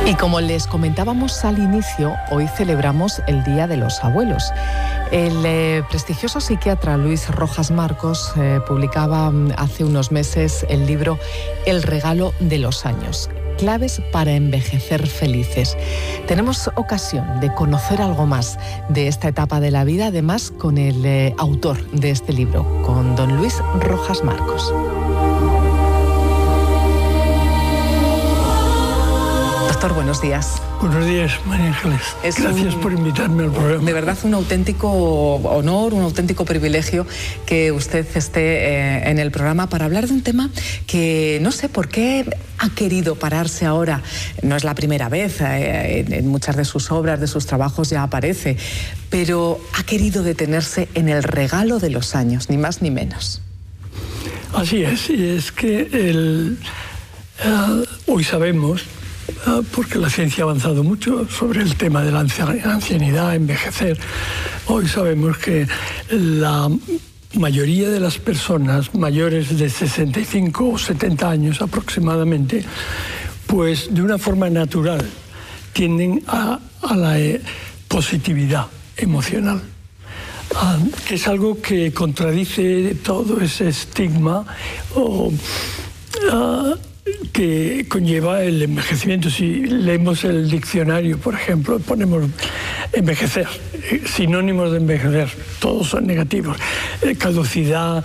Y como les comentábamos al inicio, hoy celebramos el Día de los Abuelos. El prestigioso psiquiatra Luis Rojas Marcos publicaba hace unos meses el libro El regalo de los años, claves para envejecer felices. Tenemos ocasión de conocer algo más de esta etapa de la vida, además con el autor de este libro, con don Luis Rojas Marcos. Doctor, buenos días. Buenos días, María Ángeles. Gracias por invitarme al programa. De verdad, un auténtico honor, un auténtico privilegio que usted esté en el programa para hablar de un tema que no sé por qué ha querido pararse ahora. No es la primera vez, en muchas de sus obras, de sus trabajos ya aparece, pero ha querido detenerse en el regalo de los años, ni más ni menos. Así es, y es que hoy sabemos, porque la ciencia ha avanzado mucho sobre el tema de la ancianidad, envejecer. Hoy sabemos que la mayoría de las personas mayores de 65 o 70 años aproximadamente, pues de una forma natural tienden a la positividad emocional, que es algo que contradice todo ese estigma que conlleva el envejecimiento. Si leemos el diccionario, por ejemplo, ponemos envejecer, sinónimos de envejecer, todos son negativos. Caducidad,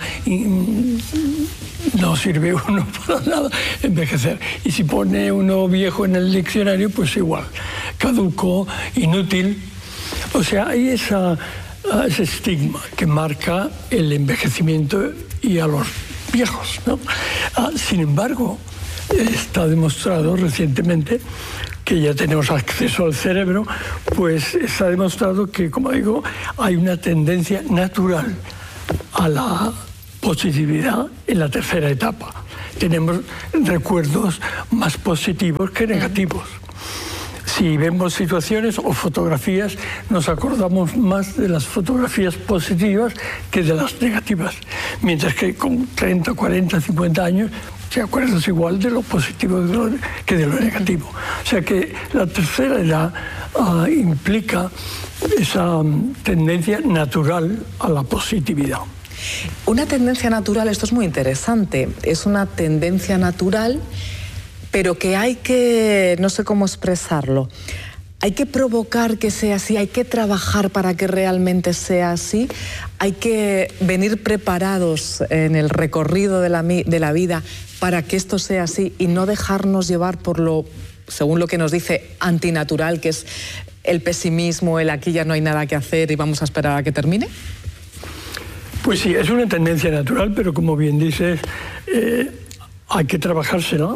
no sirve uno para nada, envejecer. Y si pone uno viejo en el diccionario, pues igual, caduco, inútil. O sea, hay ese estigma que marca el envejecimiento y a los viejos, ¿no? Sin embargo, está demostrado recientemente que ya tenemos acceso al cerebro, pues está demostrado que, como digo, hay una tendencia natural a la positividad en la tercera etapa. Tenemos recuerdos más positivos que negativos. Si vemos situaciones o fotografías, nos acordamos más de las fotografías positivas que de las negativas. Mientras que con 30, 40, 50 años te acuerdas igual de lo positivo que de lo negativo. O sea que la tercera edad implica esa tendencia natural a la positividad. Una tendencia natural, esto es muy interesante, es una tendencia natural, pero que hay que, no sé cómo expresarlo, hay que provocar que sea así, hay que trabajar para que realmente sea así, hay que venir preparados en el recorrido de la vida para que esto sea así y no dejarnos llevar por lo, según lo que nos dice, antinatural, que es el pesimismo, el aquí ya no hay nada que hacer y vamos a esperar a que termine. Pues sí, es una tendencia natural, pero como bien dices, hay que trabajársela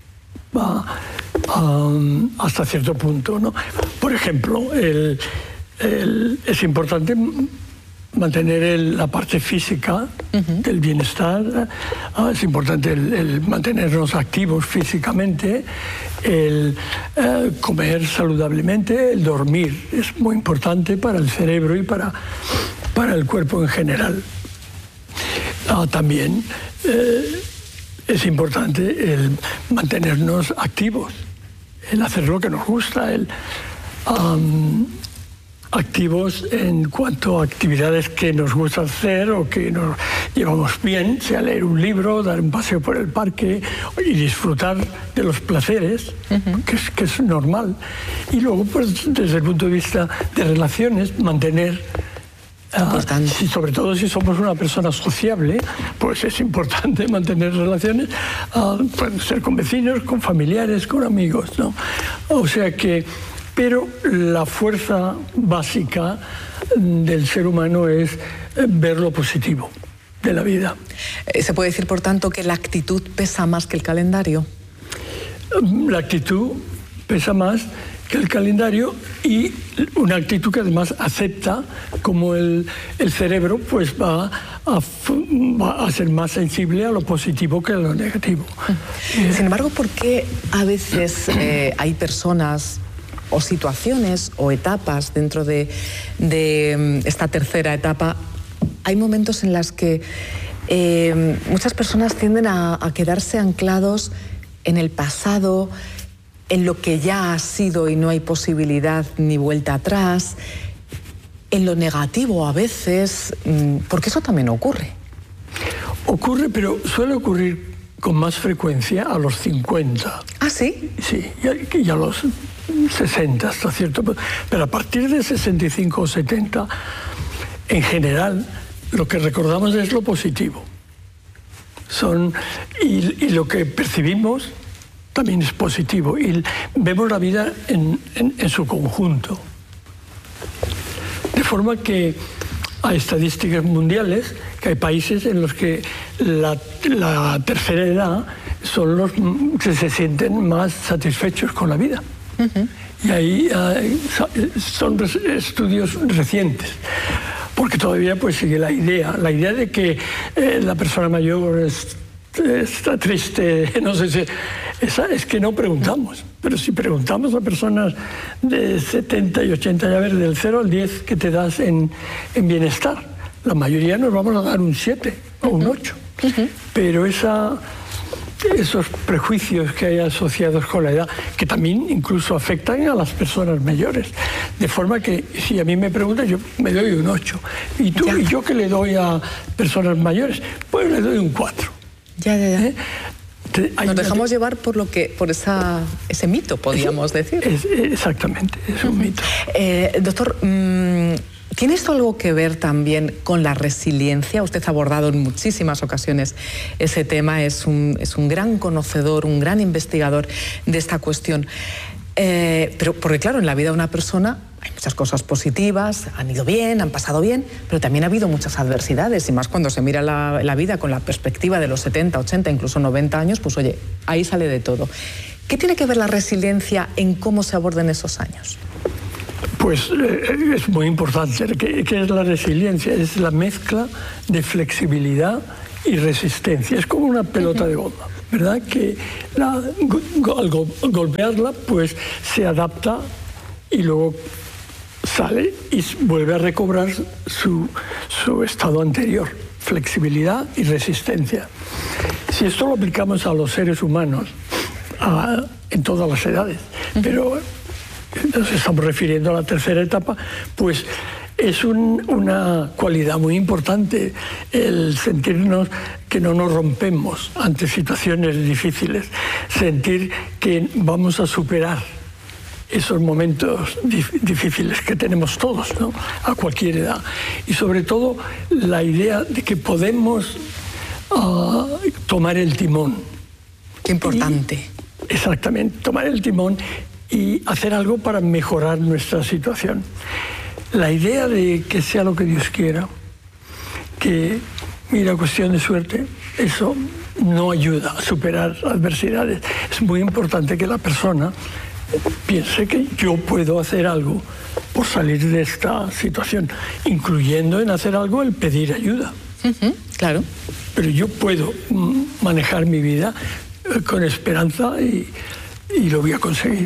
hasta cierto punto, ¿no? Por ejemplo, es importante mantener la parte física del bienestar, es importante el mantenernos activos físicamente, el comer saludablemente, el dormir, es muy importante para el cerebro y para el cuerpo en general. También es importante el mantenernos activos, el hacer lo que nos gusta, activos en cuanto a actividades que nos gusta hacer o que nos llevamos bien, sea leer un libro, dar un paseo por el parque y disfrutar de los placeres, que es normal. Y luego, pues, desde el punto de vista de relaciones, mantener, sobre todo si somos una persona sociable, pues es importante mantener relaciones, pueden ser con vecinos, con familiares, con amigos, ¿no? O sea que, pero la fuerza básica del ser humano es ver lo positivo de la vida. ¿Se puede decir, por tanto, que la actitud pesa más que el calendario? La actitud pesa más que el calendario, y una actitud que además acepta como el cerebro pues va a ser más sensible a lo positivo que a lo negativo. Sin embargo, ¿por qué a veces hay personas o situaciones o etapas dentro de esta tercera etapa, hay momentos en las que muchas personas tienden a quedarse anclados en el pasado, en lo que ya ha sido y no hay posibilidad ni vuelta atrás, en lo negativo a veces, porque eso también ocurre. Ocurre, pero suele ocurrir con más frecuencia a los 50. ¿Ah, sí? Sí, y a los 60 hasta cierto punto. Pero a partir de 65 o 70, en general, lo que recordamos es lo positivo. Y lo que percibimos también es positivo. Y vemos la vida en su conjunto. De forma que hay estadísticas mundiales, que hay países en los que la tercera edad son los que se sienten más satisfechos con la vida. Uh-huh. Y ahí son estudios recientes, porque todavía pues sigue la idea de que la persona mayor está triste, no sé si... es que no preguntamos, pero si preguntamos a personas de 70 y 80, ya ves, del 0 al 10 que te das en bienestar, la mayoría nos vamos a dar un 7 o un 8. Uh-huh. Pero esos prejuicios que hay asociados con la edad, que también incluso afectan a las personas mayores. De forma que, si a mí me preguntan, yo me doy un 8. ¿Y tú? ¿Y yo qué le doy a personas mayores? Pues le doy un 4. Ya. Nos dejamos llevar por ese mito, podríamos decir. Exactamente, es un mito. Doctor, ¿tiene esto algo que ver también con la resiliencia? Usted ha abordado en muchísimas ocasiones ese tema, es un gran conocedor, un gran investigador de esta cuestión. Pero porque claro, en la vida de una persona hay muchas cosas positivas, han ido bien, han pasado bien, pero también ha habido muchas adversidades, y más cuando se mira la vida con la perspectiva de los 70, 80, incluso 90 años, pues oye, ahí sale de todo. ¿Qué tiene que ver la resiliencia en cómo se abordan esos años? Pues es muy importante. ¿Qué es la resiliencia? Es la mezcla de flexibilidad y resistencia. Es como una pelota de goma, ¿verdad? Que al golpearla, pues se adapta y luego sale y vuelve a recobrar su estado anterior. Flexibilidad y resistencia. Si esto lo aplicamos a los seres humanos, en todas las edades, pero nos estamos refiriendo a la tercera etapa, pues es una cualidad muy importante el sentirnos que no nos rompemos ante situaciones difíciles, sentir que vamos a superar esos momentos difíciles que tenemos todos, ¿no? A cualquier edad. Y sobre todo la idea de que podemos tomar el timón. Qué importante. Exactamente, tomar el timón y hacer algo para mejorar nuestra situación. La idea de que sea lo que Dios quiera, que, mira, cuestión de suerte, eso no ayuda a superar adversidades. Es muy importante que la persona piense que yo puedo hacer algo por salir de esta situación, incluyendo en hacer algo el pedir ayuda. Uh-huh, claro. Pero yo puedo manejar mi vida con esperanza y lo voy a conseguir.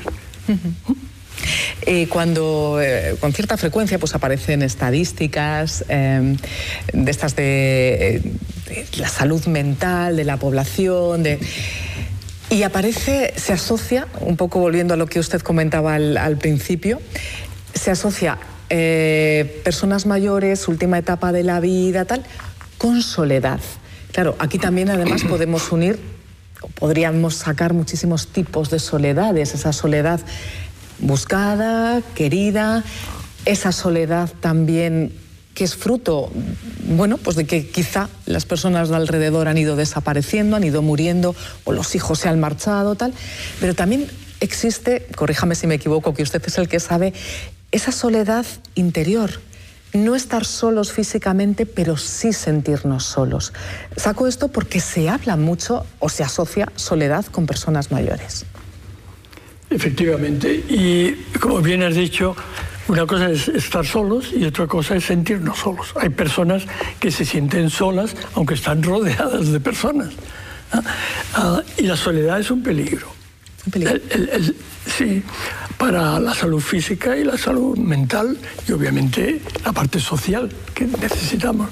Cuando con cierta frecuencia pues aparecen estadísticas de estas de la salud mental de la población, y se asocia, un poco volviendo a lo que usted comentaba al principio, se asocia personas mayores, última etapa de la vida, tal, con soledad. Claro, aquí también además podemos unir, podríamos sacar muchísimos tipos de soledades, esa soledad buscada, querida, esa soledad también que es fruto, bueno, pues de que quizá las personas de alrededor han ido desapareciendo, han ido muriendo, o los hijos se han marchado, tal, pero también existe, corríjame si me equivoco, que usted es el que sabe, esa soledad interior. No estar solos físicamente, pero sí sentirnos solos. Saco esto porque se habla mucho o se asocia soledad con personas mayores. Efectivamente, y como bien has dicho, una cosa es estar solos y otra cosa es sentirnos solos. Hay personas que se sienten solas aunque están rodeadas de personas. Y la soledad es un peligro. ¿Un peligro? Sí, para la salud física y la salud mental y obviamente la parte social que necesitamos.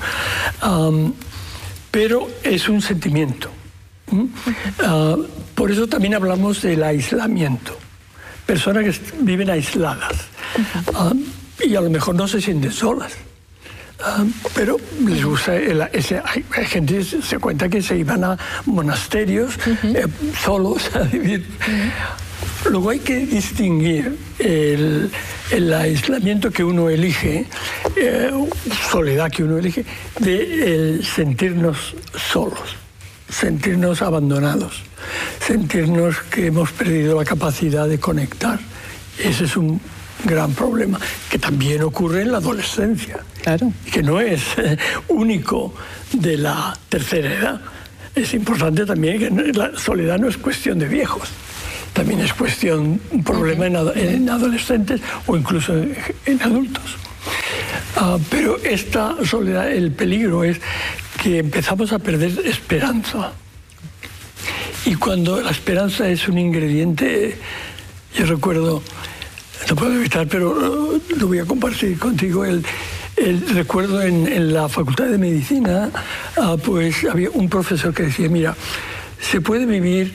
Pero es un sentimiento. Por eso también hablamos del aislamiento. personas que viven aisladas y a lo mejor no se sienten solas. Pero les gusta hay gente que se cuenta que se iban a monasterios solos a vivir. Luego hay que distinguir el aislamiento que uno elige, soledad que uno elige, de el sentirnos solos, sentirnos abandonados, sentirnos que hemos perdido la capacidad de conectar. Ese es un gran problema que también ocurre en la adolescencia. Claro. Que no es único de la tercera edad. Es importante también que la soledad no es cuestión de viejos, también es un problema en adolescentes o incluso en adultos. Pero esta soledad, el peligro es que empezamos a perder esperanza. Y cuando la esperanza es un ingrediente, yo recuerdo, no puedo evitar, pero lo voy a compartir contigo, recuerdo en la Facultad de Medicina, pues había un profesor que decía, mira, se pueden vivir,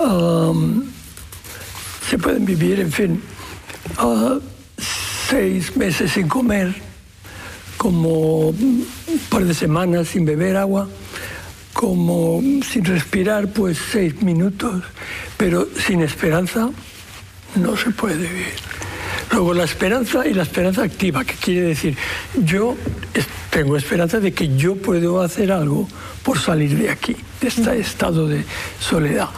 en fin, 6 meses sin comer, como un par de semanas sin beber agua, como sin respirar, pues 6 minutos, pero sin esperanza no se puede vivir. Luego la esperanza y la esperanza activa, que quiere decir, yo tengo esperanza de que yo puedo hacer algo por salir de aquí, de este estado de soledad.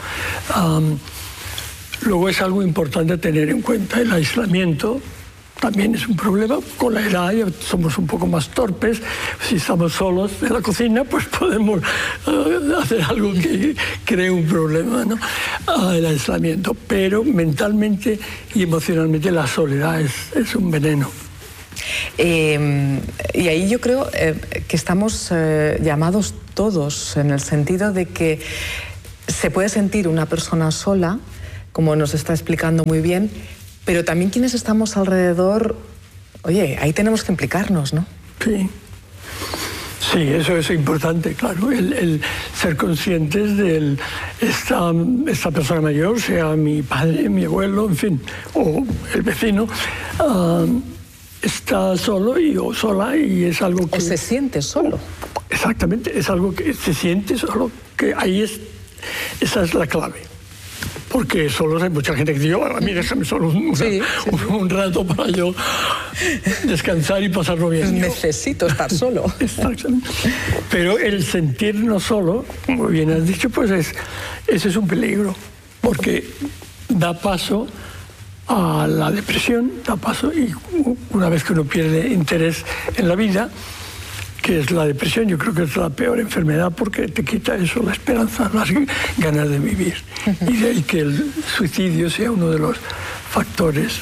Luego es algo importante tener en cuenta el aislamiento. También es un problema. Con la edad ya somos un poco más torpes. Si estamos solos en la cocina, pues podemos hacer algo que cree un problema, ¿no? El aislamiento. Pero mentalmente y emocionalmente la soledad es un veneno. Y ahí yo creo que estamos llamados todos, en el sentido de que se puede sentir una persona sola, como nos está explicando muy bien, pero también quienes estamos alrededor, oye, ahí tenemos que implicarnos, ¿no? Sí. Sí, eso es importante, claro, el ser conscientes de esta persona mayor, sea mi padre, mi abuelo, en fin, o el vecino, está solo o sola y es algo que... O se siente solo. Exactamente, es algo que se siente solo, que ahí esa es la clave. Porque solos hay mucha gente que dice, a mí déjame solo un rato para yo descansar y pasarlo bien. Necesito estar solo. Exactamente. Pero el sentirnos solo, como bien has dicho, pues ese es un peligro, porque da paso a la depresión, da paso, y una vez que uno pierde interés en la vida, que es la depresión, yo creo que es la peor enfermedad porque te quita eso, la esperanza, las ganas de vivir. Y de ahí que el suicidio sea uno de los factores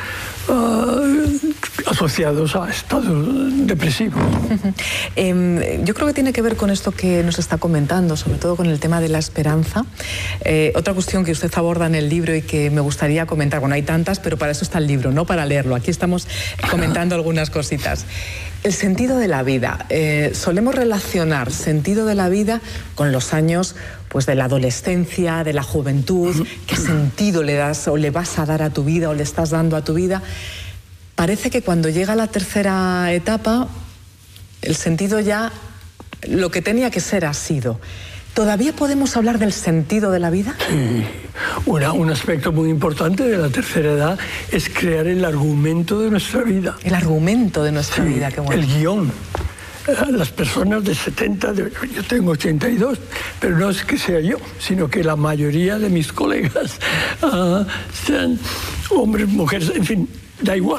asociados a estados depresivos. Yo creo que tiene que ver con esto que nos está comentando, sobre todo con el tema de la esperanza. Otra cuestión que usted aborda en el libro y que me gustaría comentar, bueno, hay tantas, pero para eso está el libro, no para leerlo. Aquí estamos comentando algunas cositas. El sentido de la vida. Solemos relacionar sentido de la vida con los años, pues, de la adolescencia, de la juventud. ¿Qué sentido le das o le vas a dar a tu vida o le estás dando a tu vida? Parece que cuando llega la tercera etapa, el sentido ya, lo que tenía que ser, ha sido. ¿Todavía podemos hablar del sentido de la vida? Sí. Un aspecto muy importante de la tercera edad es crear el argumento de nuestra vida. El argumento de nuestra vida, qué bueno. El guión. Las personas de 70, yo tengo 82, pero no es que sea yo, sino que la mayoría de mis colegas sean hombres, mujeres, en fin, da igual.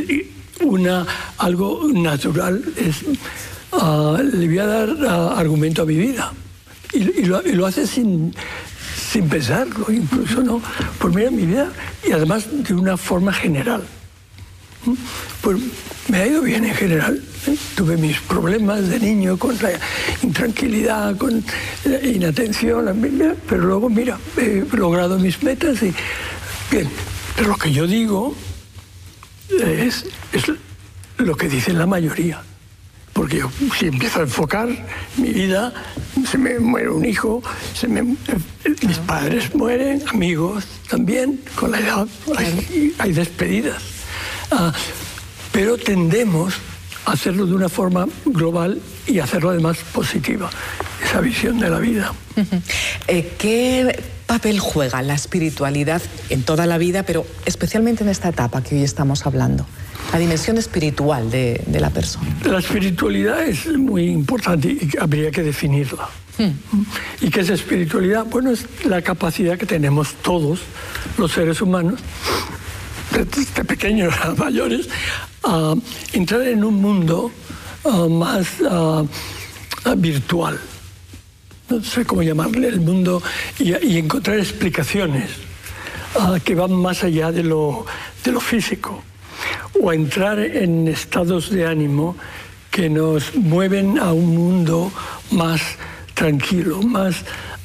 Algo natural es, le voy a dar argumento a mi vida. Y lo hace sin pensarlo, incluso, ¿no? Pues mira mi vida, y además de una forma general. Pues me ha ido bien en general. Tuve mis problemas de niño con la intranquilidad, con la inatención, pero luego, mira, he logrado mis metas y bien. Pero lo que yo digo es lo que dice la mayoría. Porque yo, si empiezo a enfocar mi vida, se me muere un hijo, mis padres mueren, amigos también, con la edad hay despedidas. Pero tendemos a hacerlo de una forma global y hacerlo además positiva, esa visión de la vida. ¿Qué papel juega la espiritualidad en toda la vida, pero especialmente en esta etapa que hoy estamos hablando? La dimensión espiritual de la persona. La espiritualidad es muy importante y habría que definirla. ¿Y qué es espiritualidad? Bueno, es la capacidad que tenemos todos los seres humanos, desde pequeños a mayores, a entrar en un mundo más virtual. No sé cómo llamarle, el mundo, y encontrar explicaciones que van más allá de lo físico, o a entrar en estados de ánimo que nos mueven a un mundo más tranquilo, más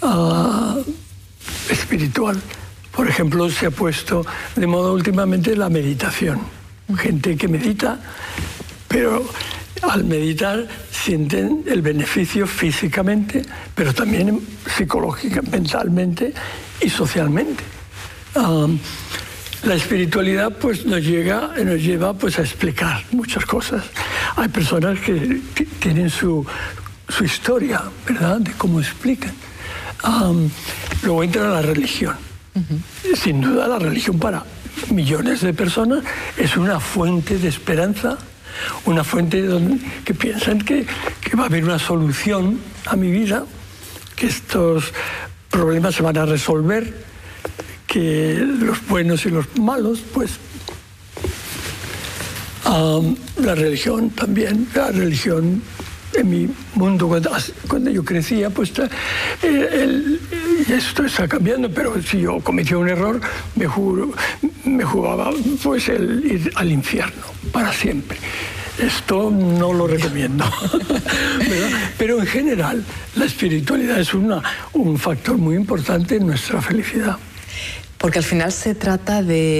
espiritual. Por ejemplo, se ha puesto de moda últimamente la meditación. Gente que medita, pero al meditar sienten el beneficio físicamente, pero también psicológicamente, mentalmente y socialmente. La espiritualidad pues nos lleva pues a explicar muchas cosas. Hay personas que tienen su historia, ¿verdad?, de cómo explican. Luego entra la religión. Sin duda la religión para millones de personas es una fuente de esperanza, una fuente que piensan que va a haber una solución a mi vida, que estos problemas se van a resolver, que los buenos y los malos, pues la religión también, la religión en mi mundo cuando yo crecía, pues esto está cambiando, pero si yo cometía un error, me jugaba pues el ir al infierno para siempre. Esto no lo recomiendo. Pero en general la espiritualidad es un factor muy importante en nuestra felicidad. Porque al final se trata de